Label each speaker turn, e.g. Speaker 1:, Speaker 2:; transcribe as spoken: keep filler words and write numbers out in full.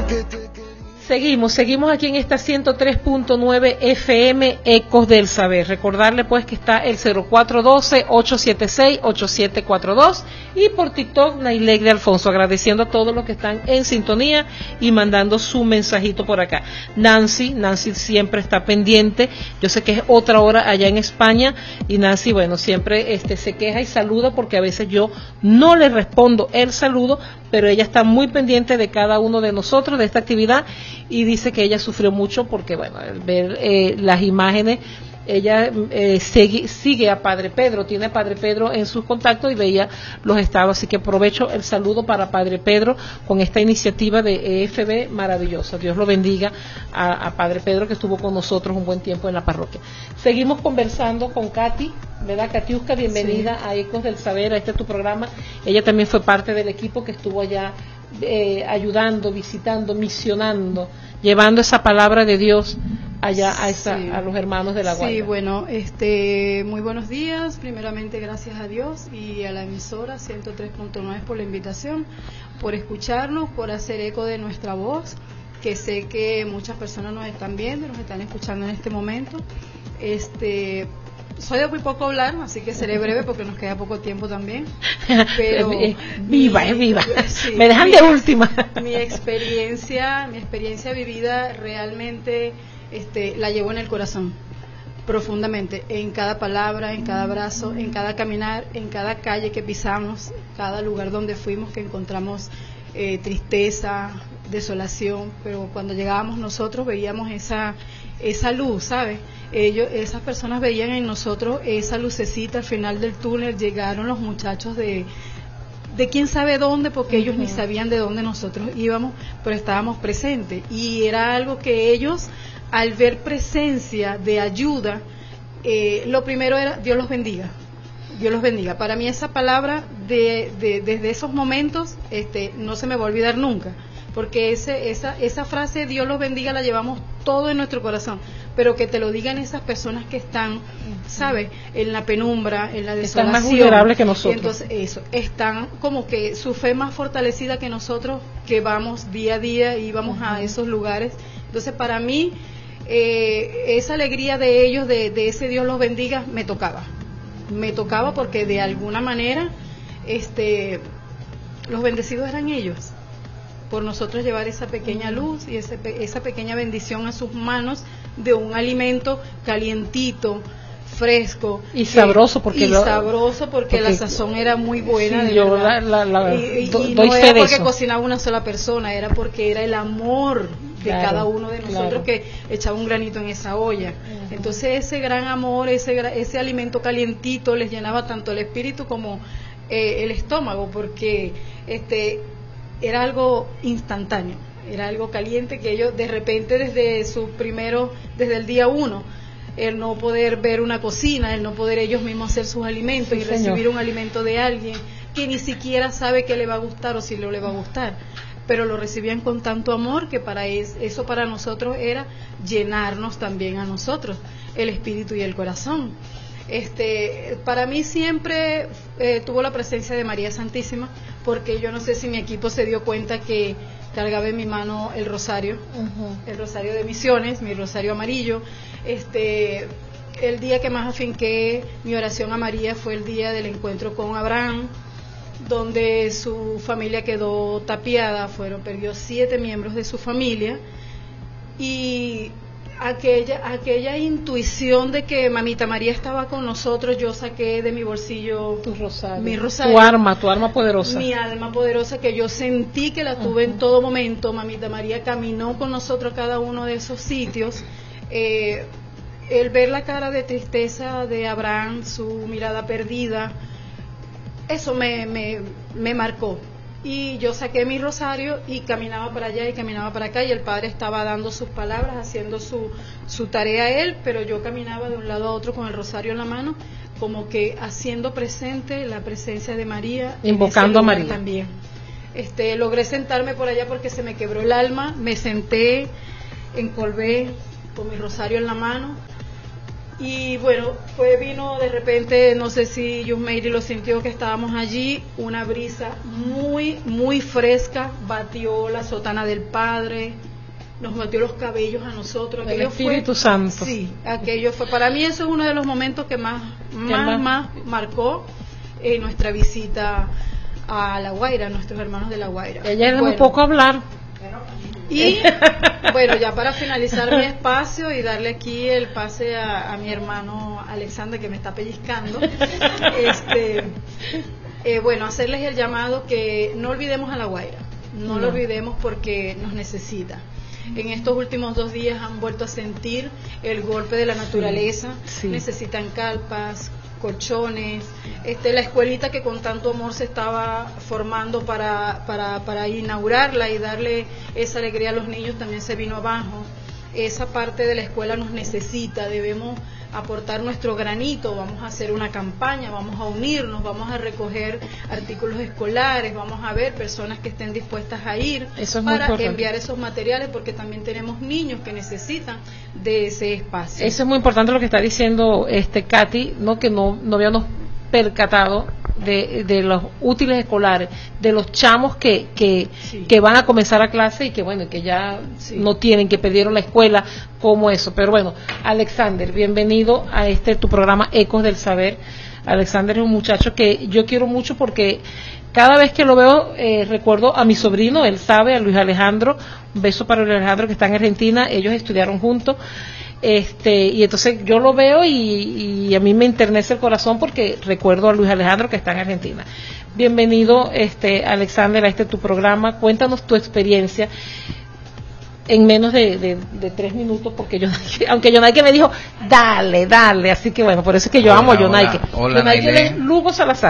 Speaker 1: Seguimos, seguimos aquí en esta ciento tres punto nueve F M, Ecos del Saber. Recordarle pues que está el cero cuatro uno dos, ocho siete seis, ocho siete cuatro dos y por TikTok Nailek de Alfonso, agradeciendo a todos los que están en sintonía y mandando su mensajito por acá. Nancy, Nancy siempre está pendiente, yo sé que es otra hora allá en España y Nancy, bueno, siempre este se queja y saluda porque a veces yo no le respondo el saludo, pero ella está muy pendiente de cada uno de nosotros, de esta actividad, y dice que ella sufrió mucho porque, bueno, al ver eh, las imágenes, ella eh, sigue, sigue a Padre Pedro, tiene a Padre Pedro en sus contactos y veía los estados, así que aprovecho el saludo para Padre Pedro con esta iniciativa de E F B maravillosa. Dios lo bendiga a, a Padre Pedro, que estuvo con nosotros un buen tiempo en la parroquia. Seguimos conversando con Katy, ¿verdad? Katiuska, bienvenida sí. a Ecos del Saber, a este tu programa. Ella también fue parte del equipo que estuvo allá eh, ayudando, visitando, misionando, llevando esa palabra de Dios allá a, esa, sí. a los hermanos de la Guaira.
Speaker 2: Sí, bueno, este, muy buenos días. Primeramente, gracias a Dios y a la emisora ciento tres punto nueve por la invitación, por escucharnos, por hacer eco de nuestra voz, que sé que muchas personas nos están viendo, nos están escuchando en este momento. Este, soy de muy poco hablar, así que seré breve porque nos queda poco tiempo también. Pero
Speaker 1: viva, es viva.
Speaker 2: Sí,
Speaker 1: me dejan
Speaker 2: mi,
Speaker 1: de última.
Speaker 2: Mi experiencia, mi experiencia vivida realmente este, la llevo en el corazón, profundamente, en cada palabra, en cada abrazo, en cada caminar, en cada calle que pisamos, cada lugar donde fuimos que encontramos eh, tristeza, desolación, pero cuando llegábamos nosotros veíamos esa esa luz, ¿sabes? Ellos, esas personas veían en nosotros esa lucecita al final del túnel. Llegaron los muchachos de de quién sabe dónde, porque ellos uh-huh. ni sabían de dónde nosotros íbamos, pero estábamos presentes, y era algo que ellos, al ver presencia de ayuda, eh, lo primero era Dios los bendiga, Dios los bendiga. Para mí esa palabra de, de desde esos momentos este no se me va a olvidar nunca, porque ese, esa, esa frase Dios los bendiga la llevamos todo en nuestro corazón, pero que te lo digan esas personas que están, ¿sabes?, en la penumbra, en la desolación,
Speaker 1: están más vulnerables que nosotros.
Speaker 2: Entonces eso, están como que su fe más fortalecida que nosotros, que vamos día a día y vamos uh-huh. a esos lugares. Entonces para mí eh, esa alegría de ellos, de, de ese Dios los bendiga, me tocaba, me tocaba porque de alguna manera este los bendecidos eran ellos, por nosotros llevar esa pequeña luz y ese, esa pequeña bendición a sus manos de un alimento calientito, fresco
Speaker 1: y sabroso, porque
Speaker 2: y
Speaker 1: lo,
Speaker 2: sabroso porque, porque la sazón era muy buena,
Speaker 1: sí,
Speaker 2: de
Speaker 1: yo
Speaker 2: verdad.
Speaker 1: La, la, la,
Speaker 2: y, y,
Speaker 1: do,
Speaker 2: y
Speaker 1: doy
Speaker 2: no
Speaker 1: fe
Speaker 2: era
Speaker 1: de
Speaker 2: porque
Speaker 1: eso.
Speaker 2: cocinaba una sola persona, era porque era el amor de claro, cada uno de nosotros, claro, que echaba un granito en esa olla. Uh-huh. Entonces ese gran amor, ese ese alimento calientito les llenaba tanto el espíritu como eh, el estómago, porque este era algo instantáneo, era algo caliente que ellos de repente desde sus primeros, desde el día uno, el no poder ver una cocina, el no poder ellos mismos hacer sus alimentos, sí, y recibir señor. un alimento de alguien que ni siquiera sabe qué le va a gustar o si no le va a gustar, pero lo recibían con tanto amor que para es, eso para nosotros era llenarnos también a nosotros el espíritu y el corazón. Este, para mí siempre eh, tuvo la presencia de María Santísima, porque yo no sé si mi equipo se dio cuenta que cargaba en mi mano el rosario, uh-huh. el rosario de misiones, mi rosario amarillo. Este, el día que más afinqué mi oración a María fue el día del encuentro con Abraham, donde su familia quedó tapiada, fueron, perdió siete miembros de su familia, y aquella aquella intuición de que Mamita María estaba con nosotros, yo saqué de mi bolsillo
Speaker 1: tu rosario,
Speaker 2: mi rosario,
Speaker 1: tu arma, tu arma poderosa,
Speaker 2: mi alma poderosa, que yo sentí que la tuve uh-huh. en todo momento. Mamita María caminó con nosotros a cada uno de esos sitios. Eh, el ver la cara de tristeza de Abraham, su mirada perdida, eso me, me, me marcó. Y yo saqué mi rosario y caminaba para allá y caminaba para acá, y el padre estaba dando sus palabras, haciendo su, su tarea él, pero yo caminaba de un lado a otro con el rosario en la mano, como que haciendo presente la presencia de María,
Speaker 1: invocando a María
Speaker 2: también. Este, logré sentarme por allá porque se me quebró el alma, me senté, encolvé con mi rosario en la mano, Y bueno, fue vino de repente, no sé si Yusmeiri lo sintió que estábamos allí, una brisa muy, muy fresca, batió la sotana del Padre, nos batió los cabellos a nosotros.
Speaker 1: El Espíritu Santo.
Speaker 2: Sí, aquello fue, para mí eso es uno de los momentos que más, más, más? más marcó eh, nuestra visita a La Guaira, a nuestros hermanos de La Guaira.
Speaker 1: Ella era
Speaker 2: bueno,
Speaker 1: un poco hablar.
Speaker 2: Y bueno, ya para finalizar mi espacio y darle aquí el pase a, a mi hermano Alexander, que me está pellizcando, este, eh, bueno, hacerles el llamado que no olvidemos a La Guaira, no, no lo olvidemos porque nos necesita. En estos últimos dos días han vuelto a sentir el golpe de la naturaleza, sí, sí. Necesitan calpas, colchones, este, la escuelita que con tanto amor se estaba formando para, para, para inaugurarla y darle esa alegría a los niños también se vino abajo. Esa parte de la escuela nos necesita, debemos aportar nuestro granito, vamos a hacer una campaña, vamos a unirnos, vamos a recoger artículos escolares, vamos a ver personas que estén dispuestas a ir para enviar esos materiales, porque también tenemos niños que necesitan de ese espacio.
Speaker 1: Eso es muy importante lo que está diciendo este Katy, no que no, no habíamos percatado de, de los útiles escolares, de los chamos que que, sí. que van a comenzar a clase y que bueno, que ya sí. no tienen, que perdieron la escuela, como eso. Pero bueno, Alexander, bienvenido a este tu programa Ecos del Saber. Alexander es un muchacho que yo quiero mucho porque cada vez que lo veo eh, recuerdo a mi sobrino, él sabe, a Luis Alejandro, un beso para Luis Alejandro que está en Argentina, ellos estudiaron juntos. Este, y entonces yo lo veo y, y a mí me enternece el corazón porque recuerdo a Luis Alejandro que está en Argentina. Bienvenido, este, Alexander, a este tu programa. Cuéntanos tu experiencia en menos de, de, de tres minutos, porque yo, aunque Yonaike me dijo, dale, dale, así que bueno, por eso es que yo hola, amo a Yonaike.
Speaker 3: Hola, hola,
Speaker 1: Yonaike es Lugo Salazar.